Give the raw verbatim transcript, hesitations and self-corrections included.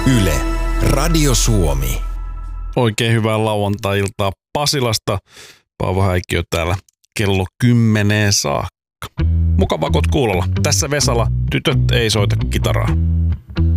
Yle, Radio Suomi. Oikein hyvää lauantai-iltaa Pasilasta. Paavo Häikkiö täällä kello kymmeneen saakka. Mukavaa, kun oot kuulolla. Tässä Vesala, tytöt ei soita kitaraa.